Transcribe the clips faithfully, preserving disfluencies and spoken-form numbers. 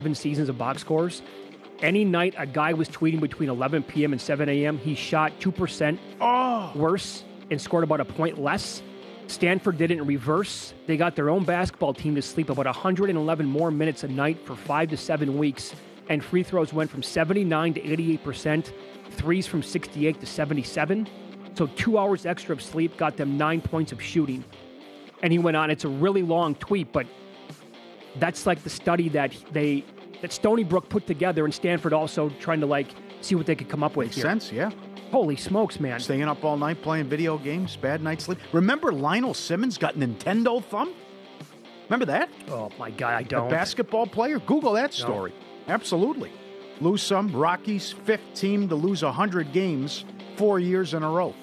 seven seasons of box scores. Any night a guy was tweeting between eleven p.m. and seven a.m., he shot two percent oh. worse and scored about a point less. Stanford did it in reverse. They got their own basketball team to sleep about one hundred eleven more minutes a night for five to seven weeks, and free throws went from seventy-nine to eighty-eight percent, threes from sixty-eight to seventy-seven. So two hours extra of sleep got them nine points of shooting. And he went on. It's a really long tweet, but that's like the study that they that Stony Brook put together, and Stanford also trying to like see what they could come up with. Makes here. sense, yeah. Holy smokes, man. Staying up all night playing video games, bad night's sleep. Remember Lionel Simmons got Nintendo thumb? Remember that? Oh, my God, I don't. A basketball player? Google that story. No. Absolutely. Lose some. Rockies, fifth team to lose one hundred games four years in a row.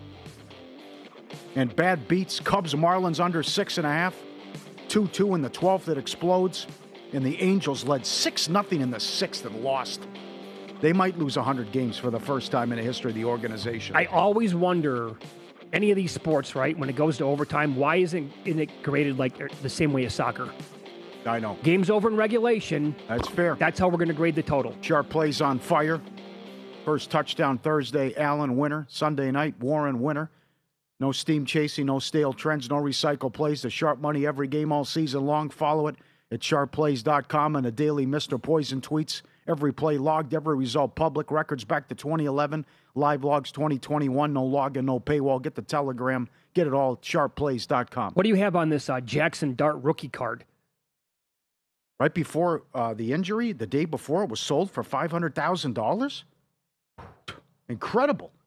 And bad beats. Cubs, Marlins under six and a half. two two in the twelfth. It explodes. And the Angels led six nothing in the sixth and lost. They might lose one hundred games for the first time in the history of the organization. I always wonder, any of these sports, right, when it goes to overtime, why isn't it graded like the same way as soccer? I know. Game's over in regulation. That's fair. That's how we're going to grade the total. Sharp plays on fire. First touchdown Thursday, Allen winner. Sunday night, Warren winner. No steam chasing, no stale trends, no recycle plays. The Sharp money every game all season long. Follow it at sharp plays dot com and the daily Mister Poison tweets. Every play logged, every result public. Records back to twenty eleven. Live logs twenty twenty-one. No login, no paywall. Get the telegram. Get it all at sharp plays dot com. What do you have on this uh, Jackson Dart rookie card? Right before uh, the injury, the day before, it was sold for five hundred thousand dollars. Incredible.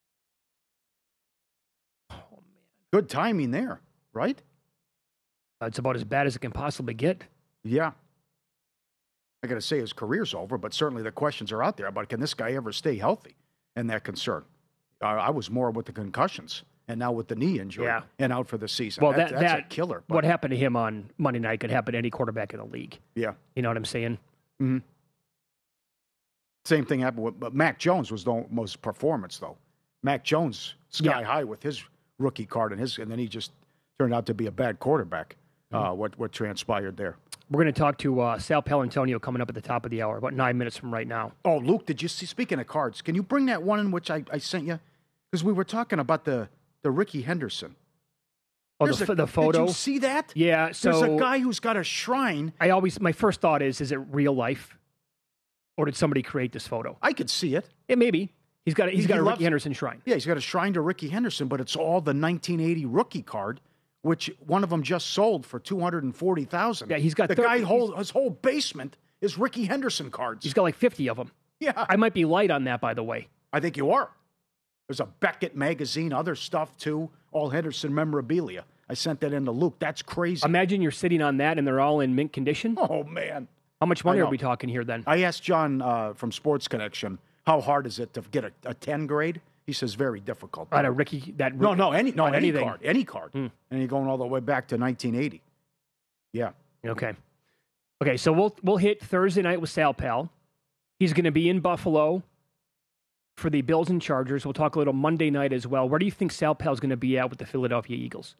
Oh, man. Good timing there, right? It's about as bad as it can possibly get. Yeah. I got to say his career's over, but certainly the questions are out there about can this guy ever stay healthy and that concern. Uh, I was more with the concussions and now with the knee injury yeah. and out for the season. Well, that, that, that's that, a killer. But what happened to him on Monday night could happen to any quarterback in the league. Yeah. You know what I'm saying? Mm-hmm. Same thing happened with but Mac Jones was the most performance, though. Mac Jones, sky yeah. high with his rookie card, and his, and then he just turned out to be a bad quarterback, mm-hmm. uh, what, what transpired there. We're going to talk to uh, Sal Paolantonio coming up at the top of the hour, about nine minutes from right now. Oh, Luke, did you see, speaking of cards, can you bring that one in which I, I sent you? Because we were talking about the, the Ricky Henderson. Oh, the, a, the photo? Did you see that? Yeah, so... There's a guy who's got a shrine. I always... My first thought is, is it real life? Or did somebody create this photo? I could see it. Yeah, maybe. He's got a, he's he, got he a loves, Ricky Henderson shrine. Yeah, he's got a shrine to Ricky Henderson, but it's all the nineteen eighty rookie card, which one of them just sold for two hundred forty thousand dollars. Yeah, he's got... The thirty, guy, whole, his whole basement is Ricky Henderson cards. He's got like fifty of them. Yeah. I might be light on that, by the way. I think you are. There's a Beckett magazine, other stuff too, all Henderson memorabilia. I sent that in to Luke. That's crazy. Imagine you're sitting on that and they're all in mint condition. Oh, man. How much money are we talking here then? I asked John uh, from Sports Connection, how hard is it to get a, a ten grade? He says very difficult. Out of Ricky, that no, no, any, no, any anything. card, any card, mm. and you're going all the way back to nineteen eighty. Yeah. Okay. Okay. So we'll we'll hit Thursday night with Sal Pal. He's going to be in Buffalo for the Bills and Chargers. We'll talk a little Monday night as well. Where do you think Sal Pal's going to be at with the Philadelphia Eagles?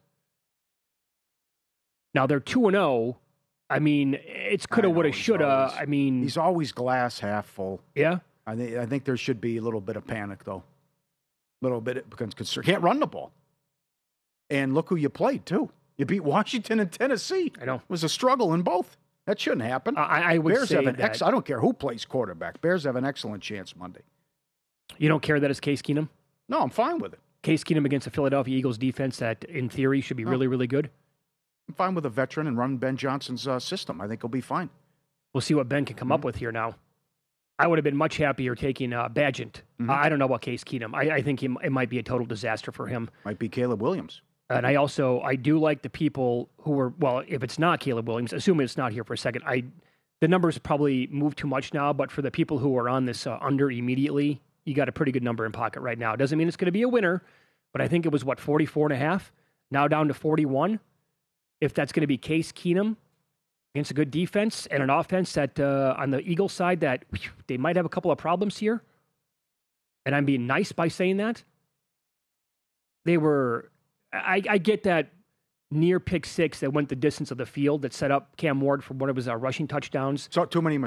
Now they're two and zero. I mean, it's coulda, woulda, shoulda. Always, I mean, he's always glass half full. Yeah. I think I think there should be a little bit of panic though. A little bit because you can't run the ball. And look who you played too. You beat Washington and Tennessee. I know it was a struggle in both. That shouldn't happen. Uh, I, I would Bears say have an that. Ex- I don't care who plays quarterback. Bears have an excellent chance Monday. You don't care that it's Case Keenum? No, I'm fine with it. Case Keenum against the Philadelphia Eagles defense that, in theory, should be no. really, really good. I'm fine with a veteran and run Ben Johnson's uh, system. I think he'll be fine. We'll see what Ben can come mm-hmm. up with here now. I would have been much happier taking uh, Badgett. Mm-hmm. Uh, I don't know about Case Keenum. I, I think he, it might be a total disaster for him. Might be Caleb Williams. And I also, I do like the people who are, well, if it's not Caleb Williams, assuming it's not here for a second, I the numbers probably move too much now, but for the people who are on this uh, under immediately, you got a pretty good number in pocket right now. Doesn't mean it's going to be a winner, but I think it was, what, forty-four and a half? Now down to forty-one. If that's going to be Case Keenum against a good defense and an offense that uh, on the Eagles side that whew, they might have a couple of problems here, and I'm being nice by saying that, they were, I, I get that near pick six that went the distance of the field that set up Cam Ward for one of his uh, rushing touchdowns. So too many